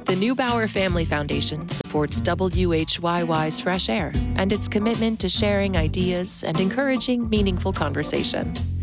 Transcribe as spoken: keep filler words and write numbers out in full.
The Neubauer Family Foundation supports W H Y Y's Fresh Air and its commitment to sharing ideas and encouraging meaningful conversation.